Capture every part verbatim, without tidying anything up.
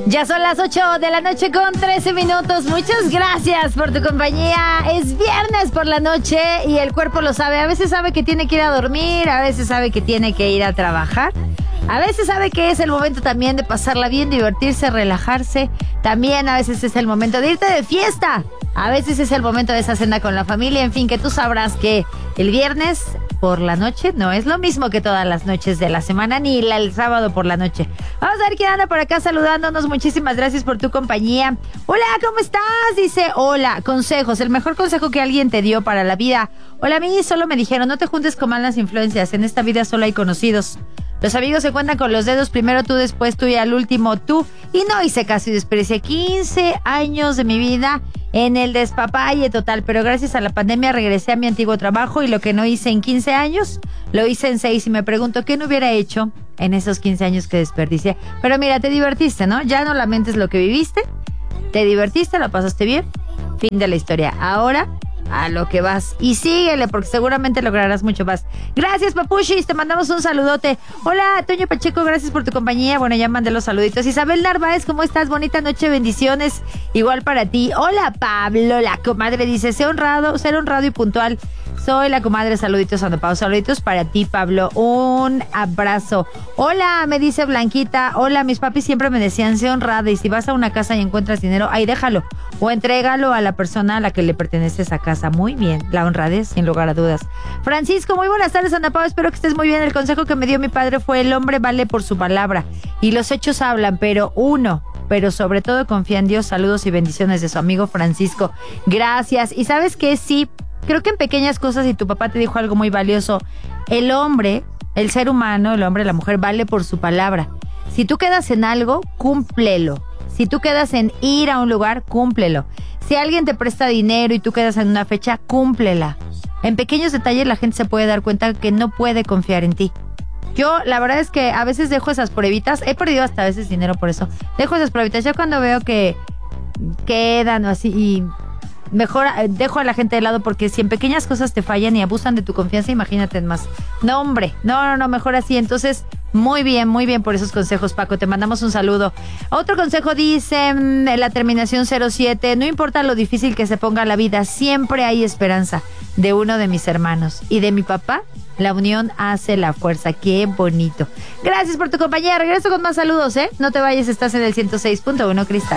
Ya son las ocho de la noche con trece minutos. Muchas gracias por tu compañía. Es viernes por la noche y el cuerpo lo sabe. A veces sabe que tiene que ir a dormir, a veces sabe que tiene que ir a trabajar. A veces sabe que es el momento también de pasarla bien, divertirse, relajarse. También a veces es el momento de irte de fiesta. A veces es el momento de esa cena con la familia. En fin, que tú sabrás que el viernes por la noche no es lo mismo que todas las noches de la semana, ni la, el sábado por la noche. Vamos a ver quién anda por acá saludándonos. Muchísimas gracias por tu compañía. Hola, ¿cómo estás? Dice, hola, consejos. El mejor consejo que alguien te dio para la vida. Hola, a mí solo me dijeron, no te juntes con malas influencias. En esta vida solo hay conocidos. Los amigos se cuentan con los dedos, primero tú, después tú y al último tú. Y no hice caso y desperdicié quince años de mi vida en el despapalle total. Pero gracias a la pandemia regresé a mi antiguo trabajo y lo que no hice en quince años, lo hice en seis. Y me pregunto, ¿qué no hubiera hecho en esos quince años que desperdicié? Pero mira, te divertiste, ¿no? Ya no lamentes lo que viviste. Te divertiste, lo pasaste bien. Fin de la historia. Ahora a lo que vas y síguele porque seguramente lograrás mucho más. Gracias, Papuchis, te mandamos un saludote. Hola, Toño Pacheco, gracias por tu compañía. Bueno, ya mandé los saluditos. Isabel Narváez, ¿cómo estás? Bonita noche, bendiciones. Igual para ti. Hola, Pablo, la comadre dice, sé honrado, ser honrado y puntual. Soy la comadre, saluditos, Ando Pau, saluditos para ti, Pablo, un abrazo. Hola, me dice Blanquita, hola, mis papis siempre me decían, sé honrada y si vas a una casa y encuentras dinero, ahí déjalo o entrégalo a la persona a la que le pertenece esa casa. Muy bien, la honradez, sin lugar a dudas. Francisco, muy buenas tardes, Ando Pau, espero que estés muy bien. El consejo que me dio mi padre fue, el hombre vale por su palabra y los hechos hablan, pero uno... pero sobre todo confía en Dios. Saludos y bendiciones de su amigo Francisco. Gracias. Y sabes qué, sí, creo que en pequeñas cosas, y tu papá te dijo algo muy valioso, el hombre, el ser humano, el hombre, la mujer, vale por su palabra. Si tú quedas en algo, cúmplelo. Si tú quedas en ir a un lugar, cúmplelo. Si alguien te presta dinero y tú quedas en una fecha, cúmplela. En pequeños detalles la gente se puede dar cuenta que no puede confiar en ti. Yo, la verdad es que a veces dejo esas pruebitas. He perdido hasta a veces dinero por eso. Dejo esas pruebitas. Ya cuando veo que quedan o así, y mejor dejo a la gente de lado, porque si en pequeñas cosas te fallan y abusan de tu confianza, imagínate en más. No, hombre, no, no, no, mejor así. Entonces, muy bien, muy bien por esos consejos, Paco. Te mandamos un saludo. Otro consejo dice, en la terminación cero siete, no importa lo difícil que se ponga la vida, siempre hay esperanza. De uno de mis hermanos y de mi papá, la unión hace la fuerza. Qué bonito. Gracias por tu compañía. Regreso con más saludos, ¿eh? No te vayas, estás en el ciento seis punto uno Cristal.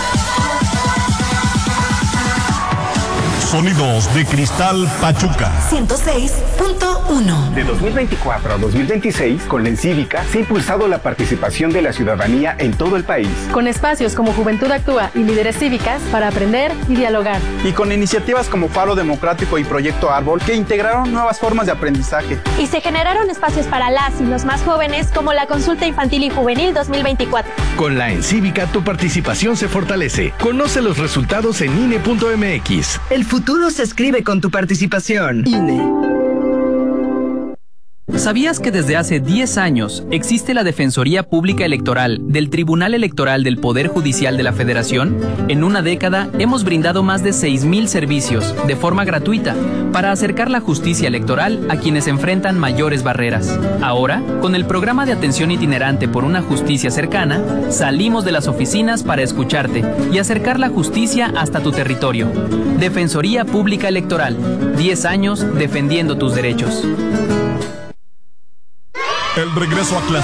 Sonidos de Cristal Pachuca. ciento seis punto uno. De dos mil veinticuatro a dos mil veintiséis, con la Encívica se ha impulsado la participación de la ciudadanía en todo el país. Con espacios como Juventud Actúa y Líderes Cívicas para aprender y dialogar. Y con iniciativas como Faro Democrático y Proyecto Árbol que integraron nuevas formas de aprendizaje. Y se generaron espacios para las y los más jóvenes como la Consulta Infantil y Juvenil dos mil veinticuatro. Con la Encívica tu participación se fortalece. Conoce los resultados en I N E punto M X. El futuro se escribe con tu participación. I N E. ¿Sabías que desde hace diez años existe la Defensoría Pública Electoral del Tribunal Electoral del Poder Judicial de la Federación? En una década hemos brindado más de seis mil servicios de forma gratuita para acercar la justicia electoral a quienes enfrentan mayores barreras. Ahora, con el programa de atención itinerante por una justicia cercana, salimos de las oficinas para escucharte y acercar la justicia hasta tu territorio. Defensoría Pública Electoral, diez años defendiendo tus derechos. El regreso a clase.